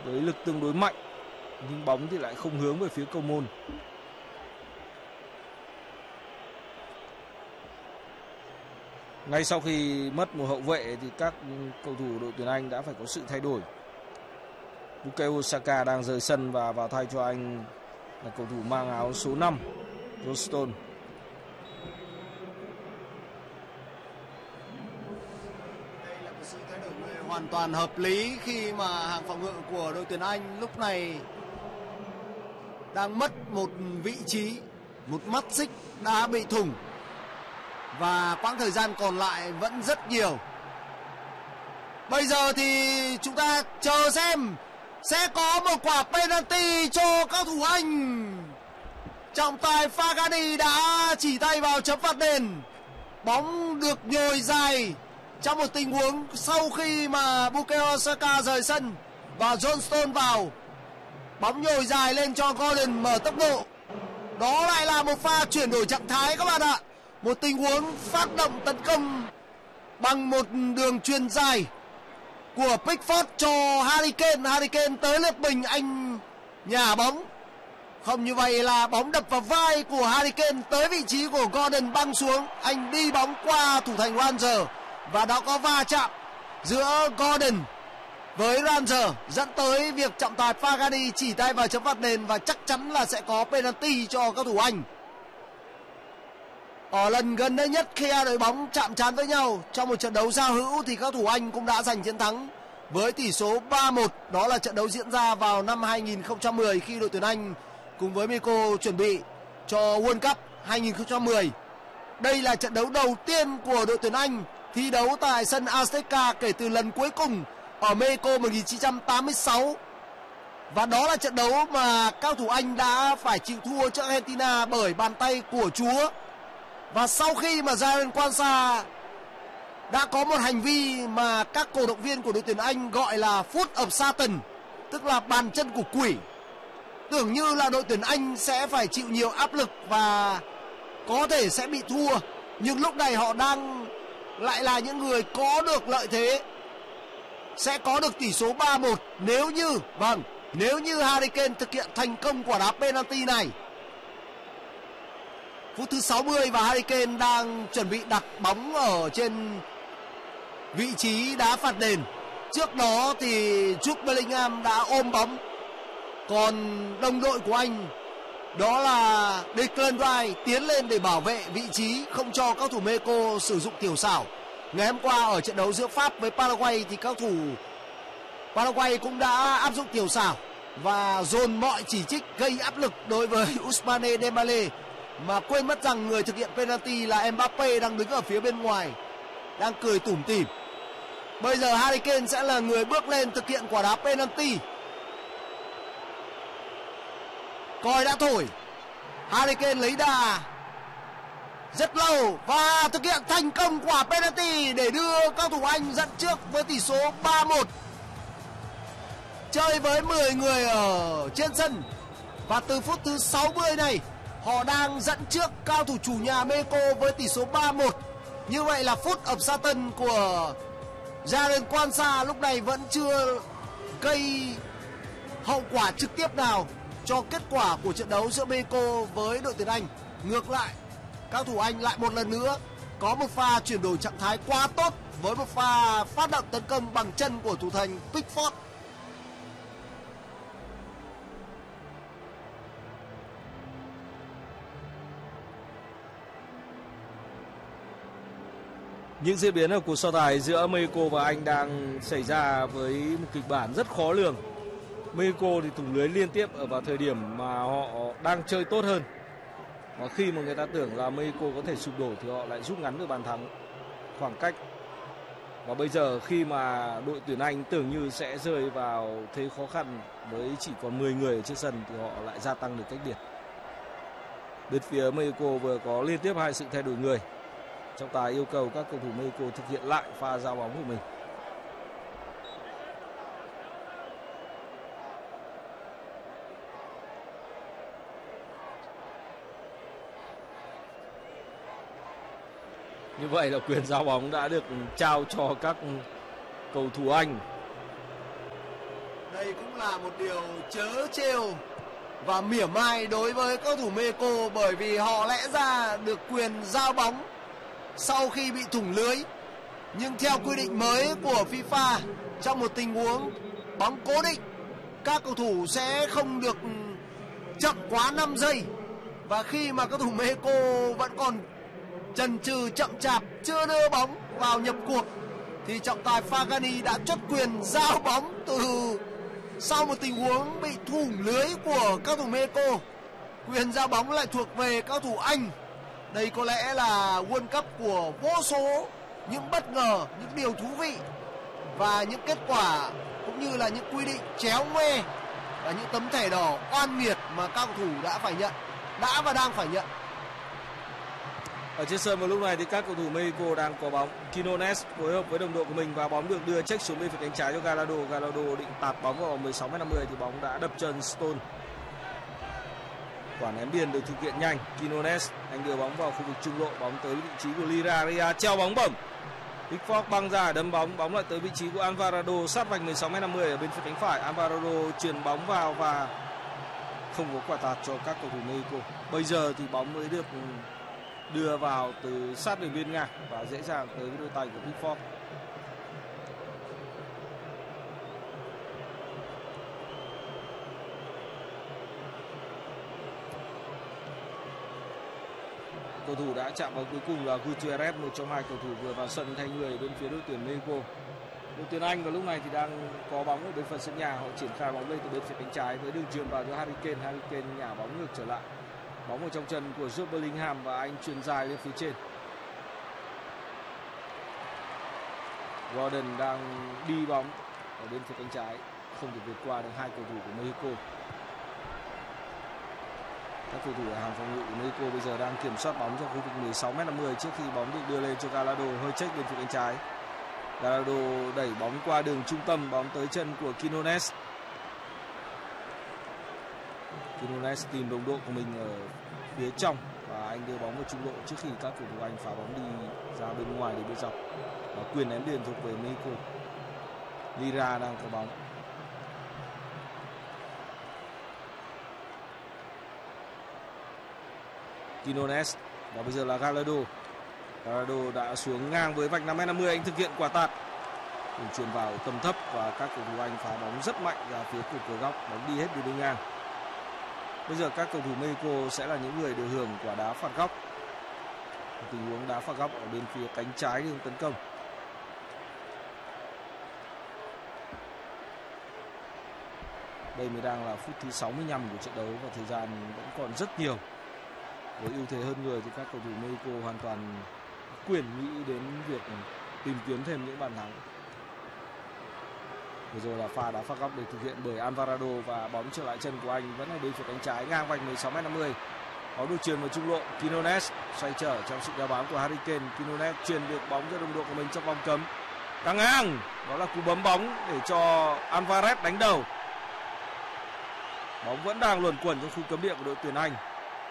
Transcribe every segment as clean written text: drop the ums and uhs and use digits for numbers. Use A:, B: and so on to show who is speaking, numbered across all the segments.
A: với lực tương đối mạnh, nhưng bóng thì lại không hướng về phía cầu môn. Ngay sau khi mất một hậu vệ thì các cầu thủ đội tuyển Anh đã phải có sự thay đổi. Bukayo Saka đang rời sân và vào thay cho anh là cầu thủ mang áo số 5, John Stones.
B: Đây là một sự thay đổi người hoàn toàn hợp lý khi mà hàng phòng ngự của đội tuyển Anh lúc này đang mất một vị trí, một mắt xích đã bị thủng và quãng thời gian còn lại vẫn rất nhiều. Bây giờ thì chúng ta chờ xem sẽ có một quả penalty cho cao thủ Anh. Trọng tài Fagani đã chỉ tay vào chấm phạt đền. Bóng được nhồi dài trong một tình huống sau khi mà Bukayo Saka rời sân và John Stones vào. Bóng nhồi dài lên cho Gordon mở tốc độ. Đó lại là một pha chuyển đổi trạng thái các bạn ạ. Một tình huống phát động tấn công bằng một đường chuyền dài của Pickford cho Harry Kane. Harry Kane tới lượt mình, anh nhả bóng. Không như vậy là bóng đập vào vai của Harry Kane tới vị trí của Gordon băng xuống. Anh đi bóng qua thủ thành Ranger và đã có va chạm giữa Gordon với Ranger dẫn tới việc trọng tài Fagani chỉ tay vào chấm phạt đền và chắc chắn là sẽ có penalty cho các thủ Anh. Ở lần gần đây nhất khi hai đội bóng chạm trán với nhau trong một trận đấu giao hữu thì các thủ Anh cũng đã giành chiến thắng với tỷ số 3-1. Đó là trận đấu diễn ra vào năm 2010 khi đội tuyển Anh cùng với Mexico chuẩn bị cho World Cup 2010. Đây là trận đấu đầu tiên của đội tuyển Anh thi đấu tại sân Azteca kể từ lần cuối cùng ở Mexico 1986. Và đó là trận đấu mà các thủ Anh đã phải chịu thua trước Argentina bởi bàn tay của Chúa. Và sau khi mà Jadon Quansah đã có một hành vi mà các cổ động viên của đội tuyển Anh gọi là foot of Satan, tức là bàn chân của quỷ. Tưởng như là đội tuyển Anh sẽ phải chịu nhiều áp lực và có thể sẽ bị thua. Nhưng lúc này họ đang lại là những người có được lợi thế, sẽ có được tỷ số 3-1 nếu như Harry Kane thực hiện thành công quả đá penalty này. Phút thứ 60 và Harry Kane đang chuẩn bị đặt bóng ở trên vị trí đá phạt đền. Trước đó thì Jude Bellingham đã ôm bóng. Còn đồng đội của anh đó là Declan Rice tiến lên để bảo vệ vị trí, không cho các thủ Mexico sử dụng tiểu xảo. Ngày hôm qua ở trận đấu giữa Pháp với Paraguay thì các thủ Paraguay cũng đã áp dụng tiểu xảo và dồn mọi chỉ trích gây áp lực đối với Ousmane Dembélé, mà quên mất rằng người thực hiện penalty là Mbappé đang đứng ở phía bên ngoài, đang cười tủm tỉm. Bây giờ Harry Kane sẽ là người bước lên thực hiện quả đá penalty. Còi đã thổi. Harry Kane lấy đà rất lâu và thực hiện thành công quả penalty để đưa các thủ Anh dẫn trước với tỷ số 3-1. Chơi với 10 người ở trên sân và từ phút thứ 60 này họ đang dẫn trước cao thủ chủ nhà Mexico với tỷ số 3-1. Như vậy là foot of Satan của Jadon Quansah lúc này vẫn chưa gây hậu quả trực tiếp nào cho kết quả của trận đấu giữa Mexico với đội tuyển Anh. Ngược lại, các thủ Anh lại một lần nữa có một pha chuyển đổi trạng thái quá tốt với một pha phát động tấn công bằng chân của thủ thành Pickford.
A: Những diễn biến ở cuộc so tài giữa Mexico và Anh đang xảy ra với một kịch bản rất khó lường. Mexico thì thủng lưới liên tiếp ở vào thời điểm mà họ đang chơi tốt hơn. Và khi mà người ta tưởng là Mexico có thể sụp đổ thì họ lại rút ngắn được bàn thắng, khoảng cách. Và bây giờ khi mà đội tuyển Anh tưởng như sẽ rơi vào thế khó khăn với chỉ còn 10 người ở trên sân thì họ lại gia tăng được cách biệt. Bên phía Mexico vừa có liên tiếp 2 sự thay đổi người. Trọng tài yêu cầu các cầu thủ Mexico thực hiện lại pha giao bóng của mình. Như vậy là quyền giao bóng đã được trao cho các cầu thủ Anh.
B: Đây cũng là một điều trớ trêu và mỉa mai đối với cầu thủ Mexico, bởi vì họ lẽ ra được quyền giao bóng sau khi bị thủng lưới. Nhưng theo quy định mới của FIFA, trong một tình huống bóng cố định, các cầu thủ sẽ không được chậm quá 5 giây. Và khi mà cầu thủ Mexico vẫn còn chần chừ chậm chạp chưa đưa bóng vào nhập cuộc, thì trọng tài Fagani đã chốt quyền giao bóng từ sau một tình huống bị thủng lưới của các cầu thủ Mexico. Quyền giao bóng lại thuộc về các cầu thủ Anh. Đây có lẽ là World Cup của vô số những bất ngờ, những điều thú vị và những kết quả cũng như là những quy định chéo ngoe và những tấm thẻ đỏ oan nghiệt mà các cầu thủ đã phải nhận, đã và đang phải nhận.
A: Ở trên sân vào lúc này thì các cầu thủ Mexico đang có bóng. Quinones phối hợp với đồng đội của mình và bóng được đưa check xuống bên phía cánh trái cho Gallardo. Gallardo định tạt bóng vào vòng 16m50 thì bóng đã đập chân Stone. Quả ném biên được thực hiện nhanh. Quinones anh đưa bóng vào khu vực trung lộ, bóng tới vị trí của Lira. Lira treo bóng bổng. Pickford băng ra đâm bóng, bóng lại tới vị trí của Alvarado sát vạch 16m50 ở bên phía cánh phải. Alvarado chuyền bóng vào và không có quả tạt cho các cầu thủ Mexico. Bây giờ thì bóng mới được đưa vào từ sát đường biên ngang và dễ dàng tới với đôi tay của Pickford. Cầu thủ đã chạm vào cuối cùng là Gutierrez, một trong hai cầu thủ vừa vào sân thay người bên phía đội tuyển Mexico. Đội tuyển Anh vào lúc này thì đang có bóng ở bên phần sân nhà, họ triển khai bóng lên từ bên phía cánh trái với đường chuyền vào cho Harry Kane. Harry Kane nhả bóng ngược trở lại. Bóng ở trong chân của Jude Bellingham và anh chuyền dài lên phía trên. Gordon đang đi bóng ở bên phía cánh trái, không thể vượt qua được hai cầu thủ của Mexico. Các cầu thủ ở hàng phòng ngự của Mexico bây giờ đang kiểm soát bóng trong khu vực 16m50 trước khi bóng được đưa lên cho Gallardo, hơi check bên phía cánh trái. Gallardo đẩy bóng qua đường trung tâm, bóng tới chân của Quinones. Quinones tìm đồng đội của mình ở phía trong và anh đưa bóng vào trung lộ trước khi các cầu thủ Anh phá bóng đi ra bên ngoài để bên dọc. Và quyền ném biên thuộc về Mexico. Lira đang có bóng. Quinones và bây giờ là Gallardo. Gallardo đã xuống ngang với vạch 5m50, anh thực hiện quả tạt. Đường chuyền vào tầm thấp và các cầu thủ Anh phá bóng rất mạnh ra phía cửa góc, bóng đi hết đường biên ngang. Bây giờ các cầu thủ Mexico sẽ là những người được hưởng quả đá phạt góc. Tình huống đá phạt góc ở bên phía cánh trái đường tấn công. Đây mới đang là phút thứ 65 của trận đấu và thời gian vẫn còn rất nhiều. Với ưu thế hơn người thì các cầu thủ Mexico hoàn toàn quyền nghĩ đến việc tìm kiếm thêm những bàn thắng. Vừa rồi là pha đá phạt góc được thực hiện bởi Alvarado và bóng trở lại chân của anh vẫn ở bên phía cánh trái ngang vạch 16m50. Bóng được chuyền vào trung lộ. Quinones xoay trở trong sự đá bám của Harry Kane. Quinones chuyền được bóng cho đồng đội của mình trong vòng cấm. Căng ngang, đó là cú bấm bóng để cho Alvarez đánh đầu. Bóng vẫn đang luẩn quẩn trong khu cấm địa của đội tuyển Anh.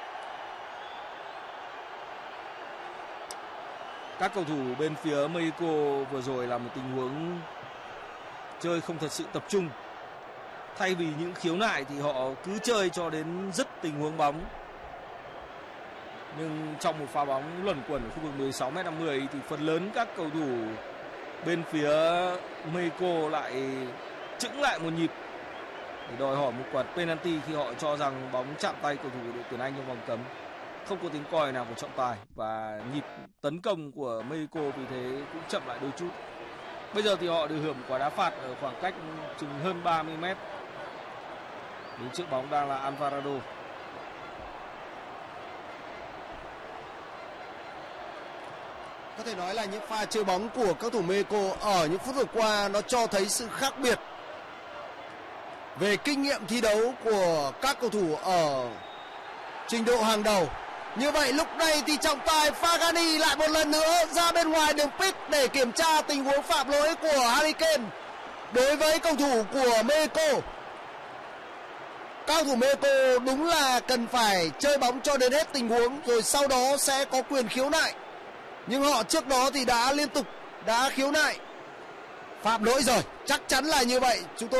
A: Các cầu thủ bên phía Mexico vừa rồi là một tình huống chơi không thật sự tập trung. Thay vì những khiếu nại thì họ cứ chơi cho đến dứt tình huống bóng. Nhưng trong một pha bóng luẩn quẩn ở khu vực 16m50 thì phần lớn các cầu thủ bên phía Mexico lại chững lại một nhịp để đòi hỏi một quả penalty khi họ cho rằng bóng chạm tay cầu thủ của đội tuyển Anh trong vòng cấm. Không có tiếng còi nào của trọng tài và nhịp tấn công của Mexico vì thế cũng chậm lại đôi chút. Bây giờ thì họ được hưởng quả đá phạt ở khoảng cách chừng hơn 30m. Đứng trước bóng đang là Alvarado.
B: Có thể nói là những pha chơi bóng của các cầu thủ Mexico ở những phút vừa qua nó cho thấy sự khác biệt về kinh nghiệm thi đấu của các cầu thủ ở trình độ hàng đầu. Như vậy lúc này thì trọng tài Fagani lại một lần nữa ra bên ngoài đường pitch để kiểm tra tình huống phạm lỗi của Harry Kane đối với cầu thủ của Mexico. Các cầu thủ Mexico đúng là cần phải chơi bóng cho đến hết tình huống rồi sau đó sẽ có quyền khiếu nại. Nhưng họ trước đó thì đã liên tục khiếu nại phạm lỗi rồi, chắc chắn là như vậy. Chúng tôi